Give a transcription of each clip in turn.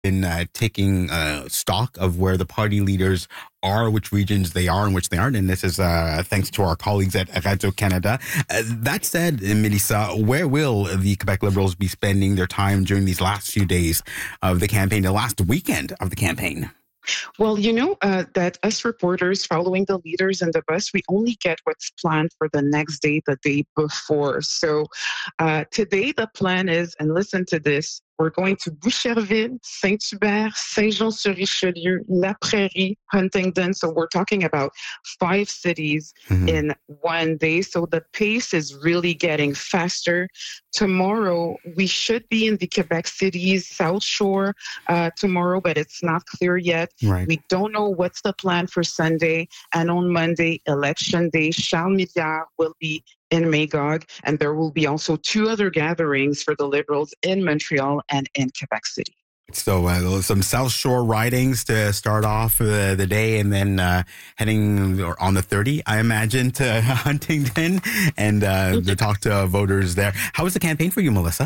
been taking stock of where the party leaders are, which regions they are and which they aren't. And this is thanks to our colleagues at Radio-Canada. That said, Melissa, where will the Quebec Liberals be spending their time during these last few days of the campaign, the last weekend of the campaign? Well, that us reporters following the leaders in the bus, we only get what's planned for the next day, the day before. So today the plan is, and listen to this, we're going to Boucherville, Saint-Hubert, Saint-Jean-sur-Richelieu, La Prairie, Huntingdon. So we're talking about 5 cities in one day. So the pace is really getting faster. Tomorrow, we should be in the Quebec City's South Shore tomorrow, but it's not clear yet. Right. We don't know what's the plan for Sunday. And on Monday, Election Day, Charles Milliard will be in Magog, and there will be also 2 other gatherings for the Liberals in Montreal and in Quebec City. So some South Shore ridings to start off the day, and then heading on the 30, I imagine, to Huntingdon and to talk to voters there. How was the campaign for you, Melissa?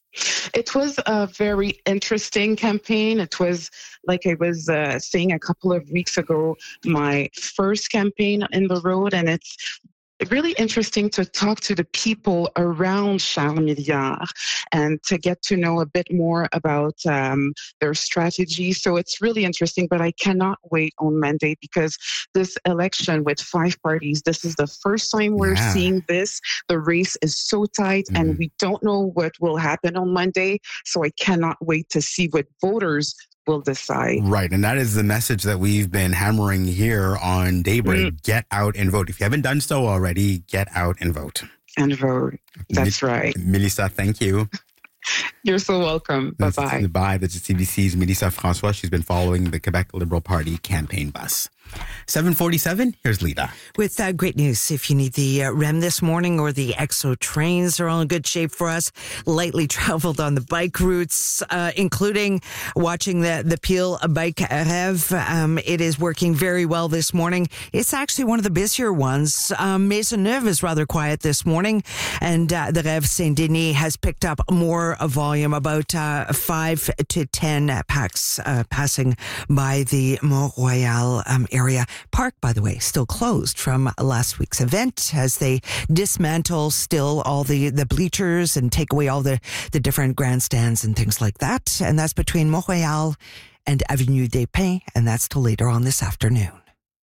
It was a very interesting campaign. It was, like I was saying a couple of weeks ago, my first campaign in the road, and it's really interesting to talk to the people around Charles Milliard and to get to know a bit more about their strategy. So it's really interesting, but I cannot wait on Monday because this election with 5 parties, this is the first time we're seeing this. The race is so tight and we don't know what will happen on Monday. So I cannot wait to see what voters will decide. Right. And that is the message that we've been hammering here on Daybreak. Get out and vote. If you haven't done so already, get out and vote. And vote. That's right. Melissa, thank you. You're so welcome. Bye-bye. Bye. This is CBC's Melissa François. She's been following the Quebec Liberal Party campaign bus. 7:47, here's Lita. With great news, if you need the REM this morning or the EXO trains are all in good shape for us. Lightly traveled on the bike routes, including watching the Peel Bike Rêve. It is working very well this morning. It's actually one of the busier ones. Maisonneuve is rather quiet this morning, and the Rêve Saint-Denis has picked up more volume, about 5 to 10 packs passing by the Mont-Royal area. Park, by the way, still closed from last week's event as they dismantle still all the bleachers and take away all the different grandstands and things like that. And that's between Mont-Royal and Avenue des Pins, and that's till later on this afternoon.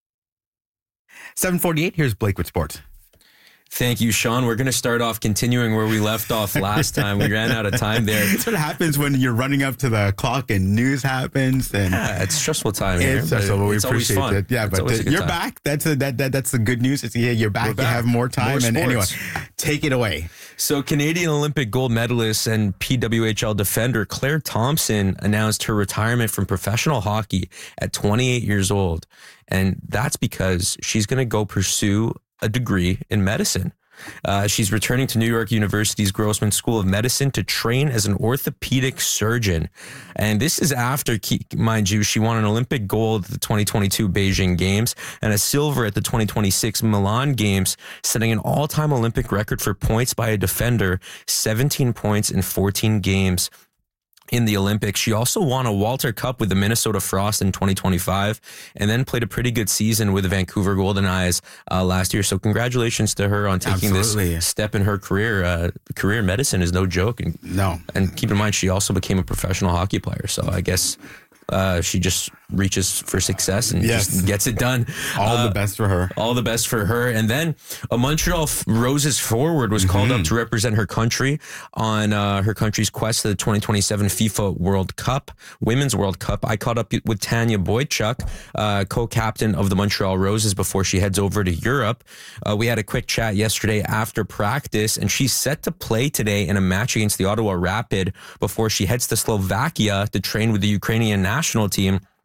7:48, here's Blake with sports. Thank you, Sean. We're going to start off continuing where we left off last time. We ran out of time there. That's what happens when you're running up to the clock and news happens. And it's stressful time here. It's stressful, but we appreciate it. Yeah, but you're back. That's the good news. You're back. You have more time. And anyway, take it away. So Canadian Olympic gold medalist and PWHL defender Claire Thompson announced her retirement from professional hockey at 28 years old. And that's because she's going to go pursue a degree in medicine. She's returning to New York University's Grossman School of Medicine to train as an orthopedic surgeon. And this is after, mind you, she won an Olympic gold at the 2022 Beijing Games and a silver at the 2026 Milan Games, setting an all-time Olympic record for points by a defender, 17 points in 14 games in the Olympics. She also won a Walter Cup with the Minnesota Frost in 2025 and then played a pretty good season with the Vancouver Golden Eyes last year. So congratulations to her on taking this step in her career. Career in medicine is no joke. And keep in mind, she also became a professional hockey player. So I guess she just reaches for success and just gets it done. All the best for her. All the best for her. And then a Montreal Roses forward was called up to represent her country on her country's quest to the 2027 FIFA World Cup, Women's World Cup. I caught up with Tanya Boychuk, co-captain of the Montreal Roses, before she heads over to Europe. We had a quick chat yesterday after practice, and she's set to play today in a match against the Ottawa Rapid before she heads to Slovakia to train with the Ukrainian national team.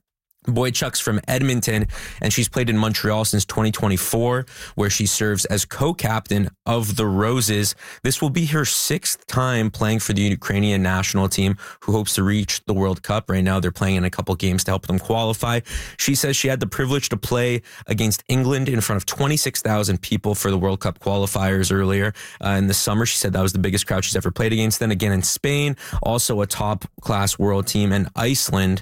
Boychuk's from Edmonton, and she's played in Montreal since 2024, where she serves as co-captain of the Roses. This will be her 6th time playing for the Ukrainian national team, who hopes to reach the World Cup. Right now, they're playing in a couple games to help them qualify. She says she had the privilege to play against England in front of 26,000 people for the World Cup qualifiers earlier in the summer. She said that was the biggest crowd she's ever played against. Then again in Spain, also a top-class world team, and Iceland,